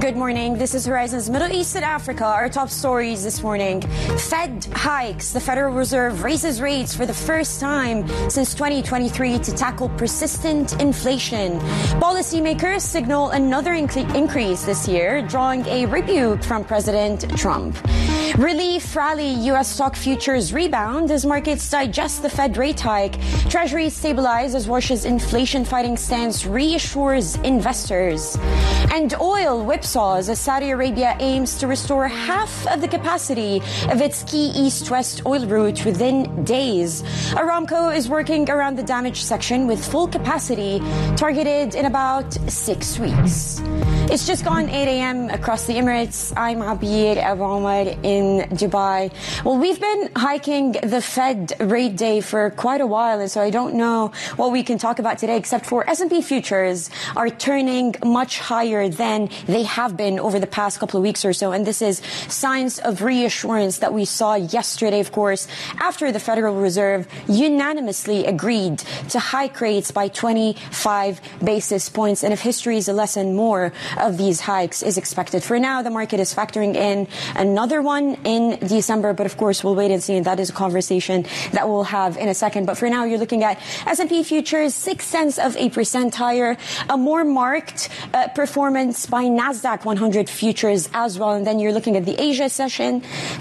Good morning. This is Horizon's Middle East and Africa. Our top stories this morning. Fed hikes. The Federal Reserve raises rates for the first time since 2023 to tackle persistent inflation. Policymakers signal another increase this year, drawing a rebuke from President Trump. Relief rally. U.S. stock futures rebound as markets digest the Fed rate hike. Treasuries stabilize as Wash's inflation-fighting stance reassures investors. And oil whipsaws as Saudi Arabia aims to restore half of the capacity of its key east-west oil route within days. Aramco is working around the damaged section with full capacity targeted in about 6 weeks. It's just gone 8 a.m. across the Emirates. I'm Abir Abu Omar in Dubai. Well, we've been hiking the Fed rate day for quite a while, and so I don't know what we can talk about today, except for S&P futures are turning much higher than they have been over the past couple of weeks or so. And this is signs of reassurance that we saw yesterday, of course, after the Federal Reserve unanimously agreed to hike rates by 25 basis points. And if history is a lesson, more of these hikes is expected. For now, the market is factoring in another one in December, but of course, we'll wait and see. And that is a conversation that we'll have in a second. But for now, you're looking at S&P futures 0.6% higher, a more marked performance by NASDAQ 100 futures as well. And then you're looking at the Asia session,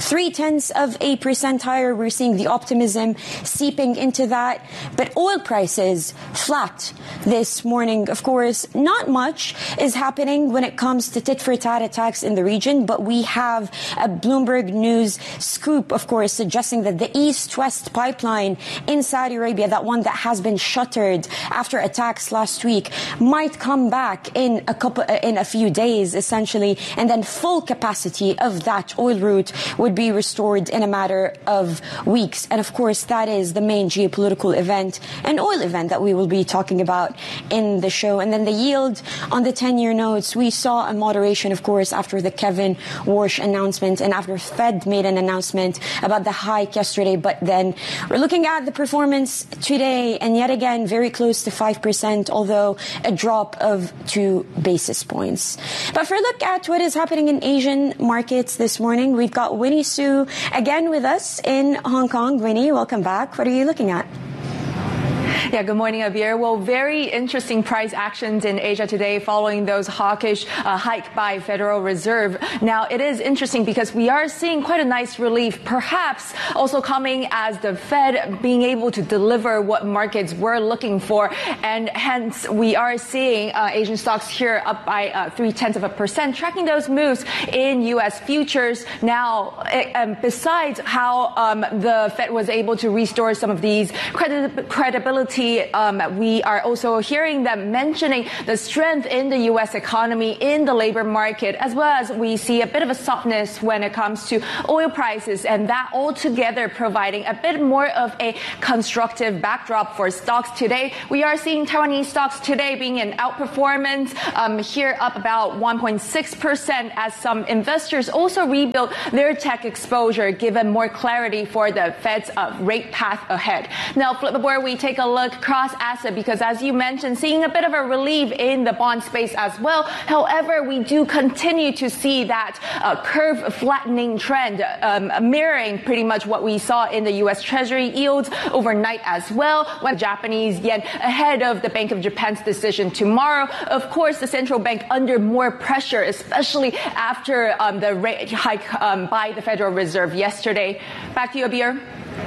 0.3% higher. We're seeing the optimism seeping into that. But oil prices flat this morning. Of course, not much is happening when it comes to tit-for-tat attacks in the region, but we have a Bloomberg News scoop, of course, suggesting that the East-West pipeline in Saudi Arabia, that one that has been shuttered after attacks last week, might come back in a few days, essentially, and then full capacity of that oil route would be restored in a matter of weeks. And of course, that is the main geopolitical event, an oil event that we will be talking about in the show. And then the yield on the 10-year notes, we saw a moderation, of course, after the Kevin Warsh announcement and after Fed made an announcement about the hike yesterday. But then we're looking at the performance today, and yet again, very close to 5%, although a drop of 2 basis points. But for a look at what is happening in Asian markets this morning, we've got Winnie Su again with us in Hong Kong. Winnie, welcome back. What are you looking at? Yeah, good morning, Abir. Well, very interesting price actions in Asia today following those hawkish hike by Federal Reserve. Now, it is interesting because we are seeing quite a nice relief, perhaps also coming as the Fed being able to deliver what markets were looking for. And hence, we are seeing Asian stocks here up by 0.3%, tracking those moves in U.S. futures. Now, besides how the Fed was able to restore some of these credibility, we are also hearing them mentioning the strength in the U.S. economy, in the labor market, as well as we see a bit of a softness when it comes to oil prices, and that altogether providing a bit more of a constructive backdrop for stocks today. We are seeing Taiwanese stocks today being an outperformance, here up about 1.6% as some investors also rebuilt their tech exposure, given more clarity for the Fed's rate path ahead. Now, flip the board, we take a look cross asset, because as you mentioned, seeing a bit of a relief in the bond space as well. However, we do continue to see that curve flattening trend, mirroring pretty much what we saw in the U.S. Treasury yields overnight as well, when Japanese yen ahead of the Bank of Japan's decision tomorrow. Of course, the central bank under more pressure, especially after the rate hike by the Federal Reserve yesterday. Back to you, Abir.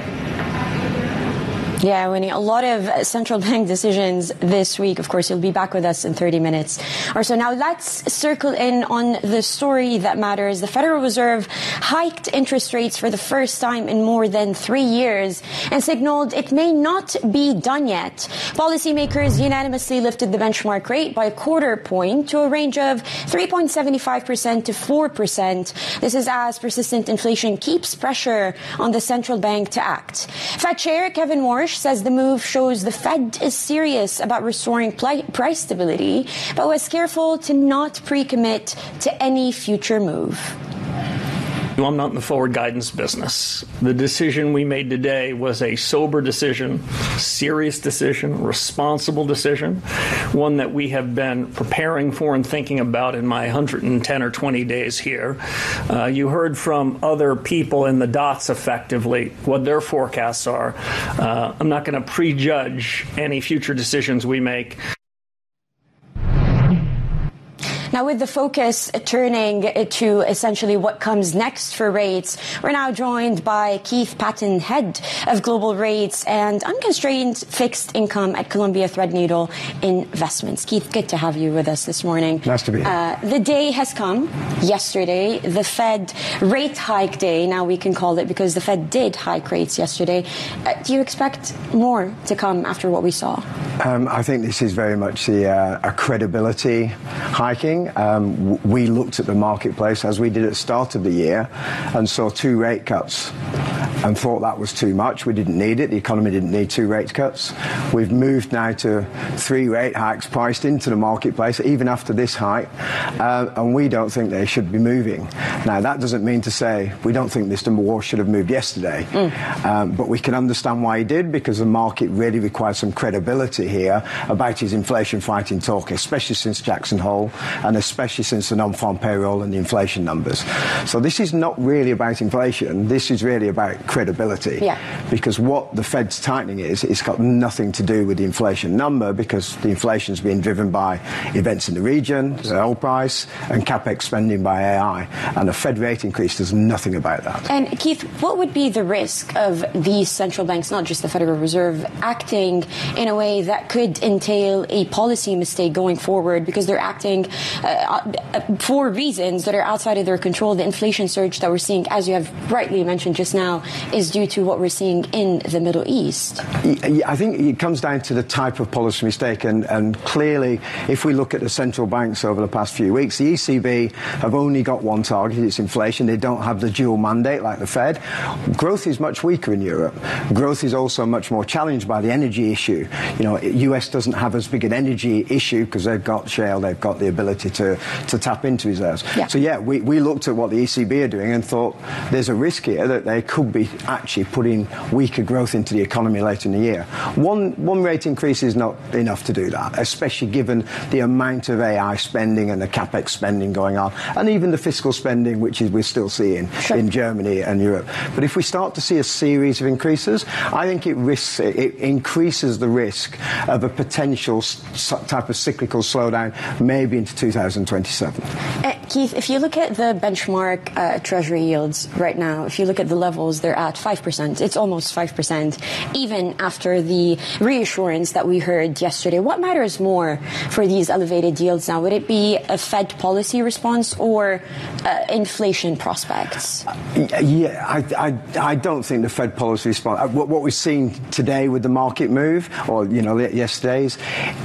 Yeah, Winnie, a lot of central bank decisions this week. Of course, you'll be back with us in 30 minutes or so. Now, let's circle in on the story that matters. The Federal Reserve hiked interest rates for the first time in more than 3 years and signaled it may not be done yet. Policymakers unanimously lifted the benchmark rate by a quarter point to a range of 3.75% to 4%. This is as persistent inflation keeps pressure on the central bank to act. Fed Chair Kevin Warsh says the move shows the Fed is serious about restoring price stability, but was careful to not pre-commit to any future move. I'm not in the forward guidance business. The decision we made today was a sober decision, serious decision, responsible decision, one that we have been preparing for and thinking about in my 110 or 20 days here. You heard from other people in the dots effectively what their forecasts are. I'm not going to prejudge any future decisions we make. Now, with the focus turning to essentially what comes next for rates, we're now joined by Keith Patton, head of global rates and unconstrained fixed income at Columbia Threadneedle Investments. Keith, good to have you with us this morning. Nice to be here. The day has come yesterday, the Fed rate hike day, now we can call it, because the Fed did hike rates yesterday. Do you expect more to come after what we saw? I think this is very much a credibility hiking. We looked at the marketplace as we did at the start of the year and saw 2 rate cuts and thought that was too much. We didn't need it. The economy didn't need 2 rate cuts. We've moved now to 3 rate hikes priced into the marketplace, even after this hike, and we don't think they should be moving. Now, that doesn't mean to say we don't think Mr. Warsh should have moved yesterday, but we can understand why he did, because the market really requires some credibility here about his inflation fighting talk, especially since Jackson Hole and especially since the non-farm payroll and the inflation numbers. So this is not really about inflation. This is really about credibility. Yeah. Because what the Fed's tightening is, it's got nothing to do with the inflation number, because the inflation is being driven by events in the region, the oil price, and capex spending by AI. And a Fed rate increase does nothing about that. And Keith, what would be the risk of these central banks, not just the Federal Reserve, acting in a way that could entail a policy mistake going forward, because they're acting for reasons that are outside of their control? The inflation surge that we're seeing, as you have rightly mentioned just now, is due to what we're seeing in the Middle East. I think it comes down to the type of policy mistake, and clearly, if we look at the central banks over the past few weeks, the ECB have only got one target, it's inflation. They don't have the dual mandate like the Fed. Growth is much weaker in Europe. Growth is also much more challenged by the energy issue. You know, US doesn't have as big an energy issue because they've got shale, they've got the ability to tap into reserves. Yeah. So yeah, we looked at what the ECB are doing and thought there's a risk here that they could be actually putting weaker growth into the economy later in the year. One rate increase is not enough to do that, especially given the amount of AI spending and the capex spending going on, and even the fiscal spending, which we're still seeing in Germany and Europe. But if we start to see a series of increases, I think it increases the risk of a potential type of cyclical slowdown, maybe into 2027. Keith, if you look at the benchmark Treasury yields right now, if you look at the levels, they're at 5%. It's almost 5%, even after the reassurance that we heard yesterday. What matters more for these elevated yields now? Would it be a Fed policy response or inflation prospects? Yeah, I don't think the Fed policy response. What we're seeing today with the market move, or yesterday's,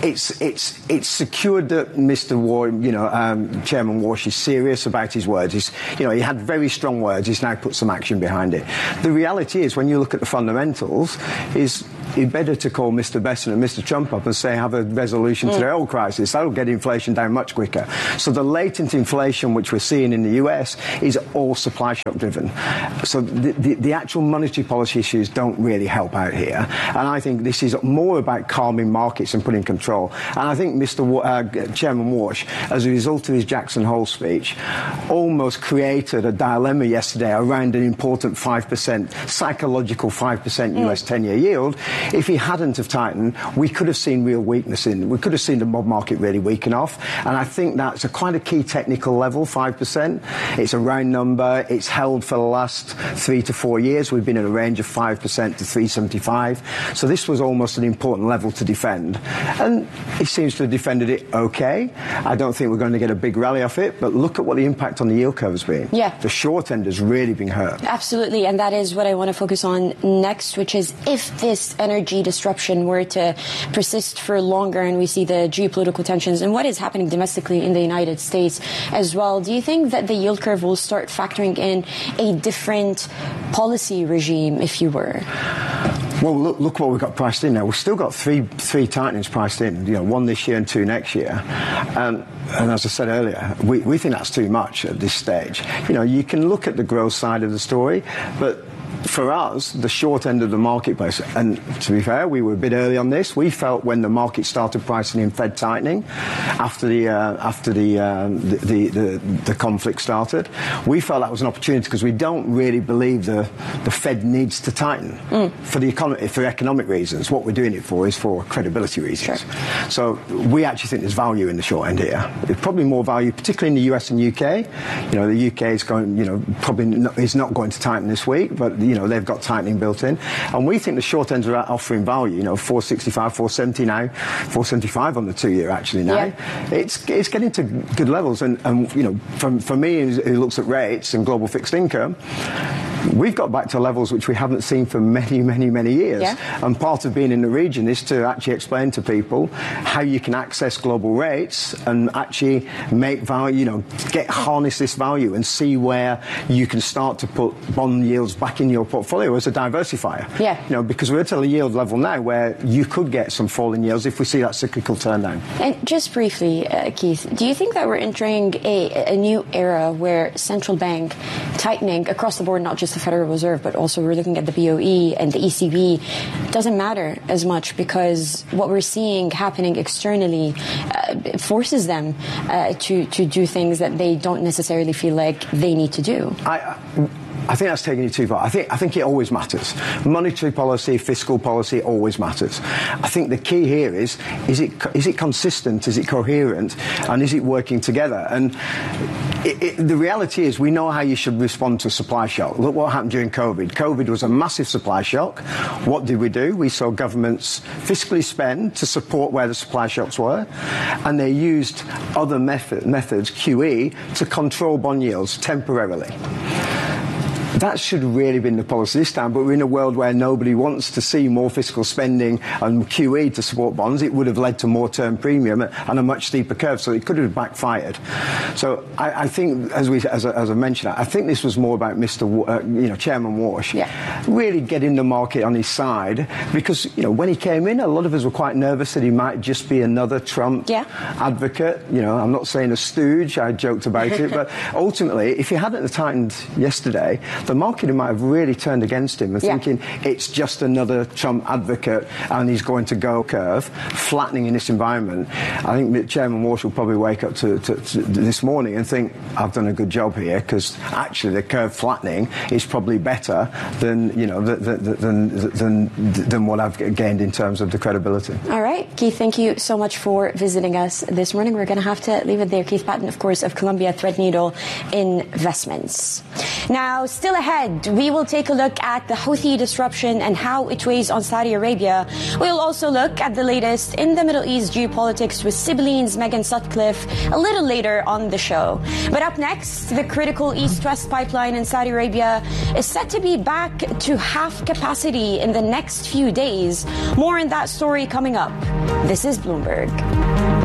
it's secured that Mr. Chairman Warsh is serious about his words. He had very strong words. He's now put some action behind it. The reality is, when you look at the fundamentals, it's better to call Mr. Bessent and Mr. Trump up and say have a resolution to the oil crisis. That'll get inflation down much quicker. So the latent inflation which we're seeing in the US is all supply shock driven. So the actual monetary policy issues don't really help out here. And I think this is more about calming markets and putting control. And I think Chairman Warsh, as a result of his Jackson Hole speech, almost created a dilemma yesterday around an important 5%, psychological 5% US 10-year yield. If he hadn't have tightened, we could have seen real weakness we could have seen the mob market really weaken off. And I think that's quite a key technical level, 5%. It's a round number. It's held for the last 3 to 4 years. We've been in a range of 5% to 3.75. So this was almost an important level to defend. And he seems to have defended it okay. I don't think we're going to get a big rally off it, but look at what the impact on the yield curve has been. Yeah. The short end has really been hurt. Absolutely, and that is what I want to focus on next, which is if this energy disruption were to persist for longer and we see the geopolitical tensions and what is happening domestically in the United States as well, do you think that the yield curve will start factoring in a different policy regime, if you were? Well, look what we've got priced in now. We've still got three tightenings priced in, one this year and two next year. And as I said earlier, we think that's too much at this stage. You can look at the growth side of the story, but for us, the short end of the marketplace, and to be fair, we were a bit early on this. We felt when the market started pricing in Fed tightening after the conflict started, we felt that was an opportunity because we don't really believe the Fed needs to tighten for the economy, for economic reasons. What we're doing it for is for credibility reasons. Sure. So we actually think there's value in the short end here. There's probably more value, particularly in the US and UK. The UK is going, is not going to tighten this week, but they've got tightening built in, and we think the short ends are offering value. 465, 470 now, 475 on the 2-year actually now. Yeah. It's getting to good levels, and for me who looks at rates and global fixed income, we've got back to levels which we haven't seen for many, many, many years. Yeah. And part of being in the region is to actually explain to people how you can access global rates and actually make value, harness this value and see where you can start to put bond yields back in your portfolio as a diversifier. Yeah. Because we're at a yield level now where you could get some falling yields if we see that cyclical turn down. And just briefly, Keith, do you think that we're entering a new era where central bank tightening across the board, not just the Federal Reserve, but also we're looking at the BOE and the ECB, doesn't matter as much because what we're seeing happening externally forces them to do things that they don't necessarily feel like they need to do? I think that's taking it too far. I think it always matters. Monetary policy, fiscal policy always matters. I think the key here is it consistent, is it coherent, and is it working together? And the reality is we know how you should respond to a supply shock. Look what happened during COVID. COVID was a massive supply shock. What did we do? We saw governments fiscally spend to support where the supply shocks were, and they used other methods, QE, to control bond yields temporarily. That should really have been the policy this time, but we're in a world where nobody wants to see more fiscal spending and QE to support bonds. It would have led to more term premium and a much steeper curve, so it could have backfired. So I think, as I mentioned, I think this was more about Chairman Walsh really getting the market on his side, because when he came in, a lot of us were quite nervous that he might just be another Trump advocate. I'm not saying a stooge. I joked about it, but ultimately, if he hadn't tightened yesterday, the market might have really turned against him and thinking it's just another Trump advocate and he's going to go curve, flattening in this environment. I think that Chairman Walsh will probably wake up to this morning and think, I've done a good job here, because actually the curve flattening is probably better than than what I've gained in terms of the credibility. All right, Keith, thank you so much for visiting us this morning. We're going to have to leave it there. Keith Patton, of course, of Columbia Threadneedle Investments. Now, still ahead, we will take a look at the Houthi disruption and how it weighs on Saudi Arabia. We'll also look at the latest in the Middle East geopolitics with Sibyline's Megan Sutcliffe a little later on the show. But up next, the critical East-West pipeline in Saudi Arabia is set to be back to half capacity in the next few days. More on that story coming up. This is Bloomberg.